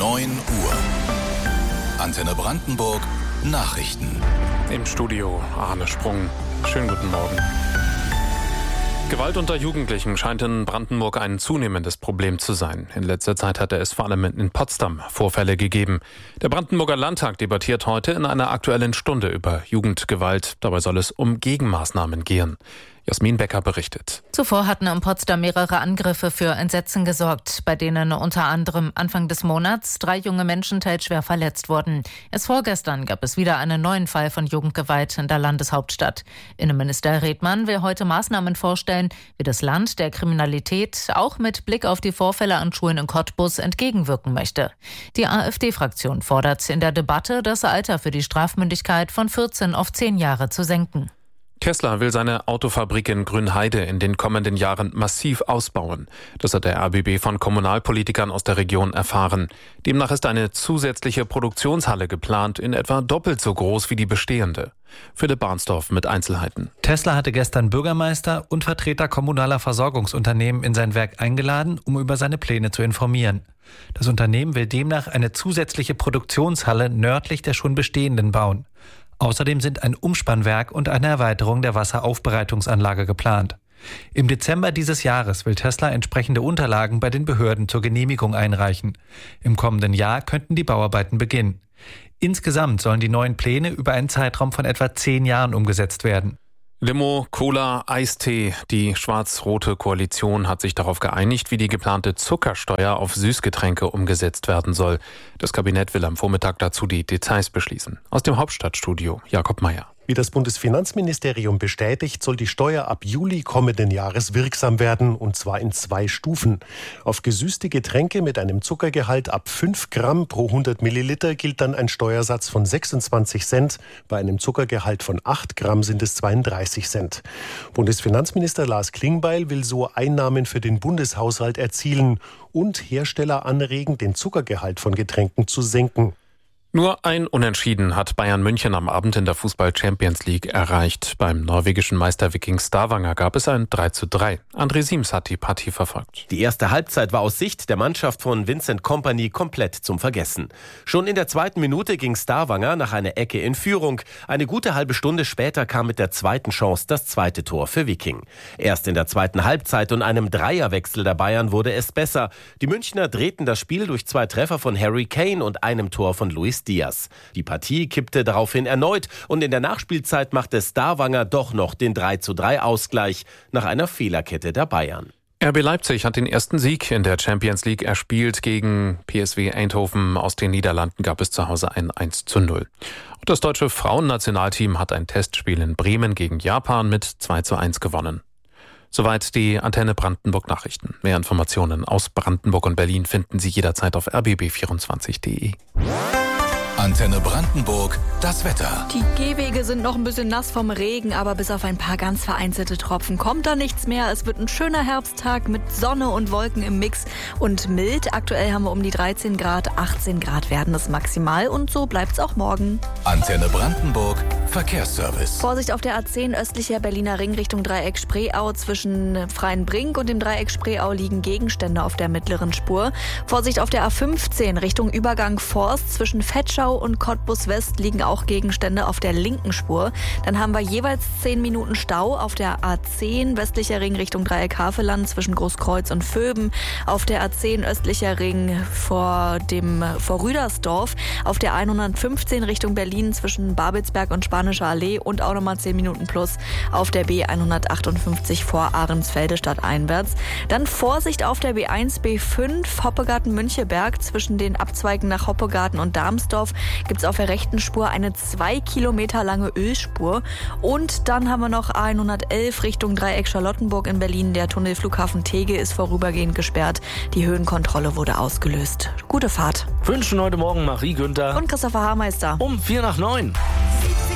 9 Uhr. Antenne Brandenburg Nachrichten. Im Studio Arne Sprung. Schönen guten Morgen. Gewalt unter Jugendlichen scheint in Brandenburg ein zunehmendes Problem zu sein. In letzter Zeit hatte es vor allem in Potsdam Vorfälle gegeben. Der Brandenburger Landtag debattiert heute in einer Aktuellen Stunde über Jugendgewalt. Dabei soll es um Gegenmaßnahmen gehen. Jasmin Becker berichtet. Zuvor hatten in Potsdam mehrere Angriffe für Entsetzen gesorgt, bei denen unter anderem Anfang des Monats 3 junge Menschen teils schwer verletzt wurden. Erst vorgestern gab es wieder einen neuen Fall von Jugendgewalt in der Landeshauptstadt. Innenminister Redmann will heute Maßnahmen vorstellen, wie das Land der Kriminalität auch mit Blick auf die Vorfälle an Schulen in Cottbus entgegenwirken möchte. Die AfD-Fraktion fordert in der Debatte, das Alter für die Strafmündigkeit von 14 auf 10 Jahre zu senken. Tesla will seine Autofabrik in Grünheide in den kommenden Jahren massiv ausbauen. Das hat der RBB von Kommunalpolitikern aus der Region erfahren. Demnach ist eine zusätzliche Produktionshalle geplant, in etwa doppelt so groß wie die bestehende. Philipp Barnsdorf mit Einzelheiten. Tesla hatte gestern Bürgermeister und Vertreter kommunaler Versorgungsunternehmen in sein Werk eingeladen, um über seine Pläne zu informieren. Das Unternehmen will demnach eine zusätzliche Produktionshalle nördlich der schon bestehenden bauen. Außerdem sind ein Umspannwerk und eine Erweiterung der Wasseraufbereitungsanlage geplant. Im Dezember dieses Jahres will Tesla entsprechende Unterlagen bei den Behörden zur Genehmigung einreichen. Im kommenden Jahr könnten die Bauarbeiten beginnen. Insgesamt sollen die neuen Pläne über einen Zeitraum von etwa 10 Jahren umgesetzt werden. Limo, Cola, Eistee. Die schwarz-rote Koalition hat sich darauf geeinigt, wie die geplante Zuckersteuer auf Süßgetränke umgesetzt werden soll. Das Kabinett will am Vormittag dazu die Details beschließen. Aus dem Hauptstadtstudio Jakob Meyer. Wie das Bundesfinanzministerium bestätigt, soll die Steuer ab Juli kommenden Jahres wirksam werden, und zwar in 2 Stufen. Auf gesüßte Getränke mit einem Zuckergehalt ab 5 Gramm pro 100 Milliliter gilt dann ein Steuersatz von 26 Cent. Bei einem Zuckergehalt von 8 Gramm sind es 32 Cent. Bundesfinanzminister Lars Klingbeil will so Einnahmen für den Bundeshaushalt erzielen und Hersteller anregen, den Zuckergehalt von Getränken zu senken. Nur ein Unentschieden hat Bayern München am Abend in der Fußball-Champions League erreicht. Beim norwegischen Meister Viking Stavanger gab es ein 3:3. André Siems hat die Partie verfolgt. Die erste Halbzeit war aus Sicht der Mannschaft von Vincent Kompany komplett zum Vergessen. Schon in der 2. Minute ging Stavanger nach einer Ecke in Führung. Eine gute halbe Stunde später kam mit der zweiten Chance das 2. Tor für Viking. Erst in der 2. Halbzeit und einem Dreierwechsel der Bayern wurde es besser. Die Münchner drehten das Spiel durch 2 Treffer von Harry Kane und einem Tor von Luis Diaz. Die Partie kippte daraufhin erneut und in der Nachspielzeit machte Stavanger doch noch den 3:3 Ausgleich nach einer Fehlerkette der Bayern. RB Leipzig hat den ersten Sieg in der Champions League erspielt. Gegen PSV Eindhoven aus den Niederlanden gab es zu Hause ein 1:0. Und das deutsche Frauennationalteam hat ein Testspiel in Bremen gegen Japan mit 2:1 gewonnen. Soweit die Antenne Brandenburg Nachrichten. Mehr Informationen aus Brandenburg und Berlin finden Sie jederzeit auf rbb24.de. Antenne Brandenburg, das Wetter. Die Gehwege sind noch ein bisschen nass vom Regen, aber bis auf ein paar ganz vereinzelte Tropfen kommt da nichts mehr. Es wird ein schöner Herbsttag mit Sonne und Wolken im Mix und mild. Aktuell haben wir um die 13 Grad, 18 Grad werden es maximal und so bleibt es auch morgen. Antenne Brandenburg, Verkehrsservice. Vorsicht auf der A10 östlicher Berliner Ring Richtung Dreieck Spreeau. Zwischen Freienbrink und dem Dreieck Spreeau liegen Gegenstände auf der mittleren Spur. Vorsicht auf der A15 Richtung Übergang Forst. Zwischen Vetschau und Cottbus West liegen auch Gegenstände auf der linken Spur. Dann haben wir jeweils 10 Minuten Stau auf der A10 westlicher Ring Richtung Dreieck Havelland zwischen Großkreuz und Vöben. Auf der A10 östlicher Ring vor Rüdersdorf. Auf der 115 Richtung Berlin zwischen Babelsberg und Spanischer Allee und auch nochmal 10 Minuten plus auf der B158 vor Ahrensfelde stadteinwärts. Dann Vorsicht auf der B1, B5 Hoppegarten-Müncheberg zwischen den Abzweigen nach Hoppegarten und Darmsdorf gibt es auf der rechten Spur eine 2 Kilometer lange Ölspur. Und dann haben wir noch A111 Richtung Dreieck Charlottenburg in Berlin. Der Tunnel Flughafen Tegel ist vorübergehend gesperrt. Die Höhenkontrolle wurde ausgelöst. Gute Fahrt. Wünschen heute Morgen Marie Günther und Christopher Haarmeister um 8:45.